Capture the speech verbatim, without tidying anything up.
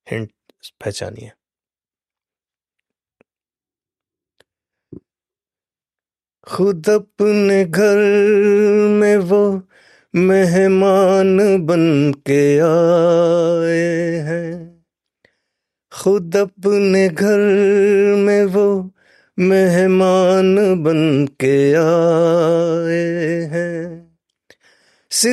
Hint पहचानिए। खुद अपने घर में वो मेहमान बन के आए हैं, खुद अपने घर में वो मेहमान बन के आए हैं।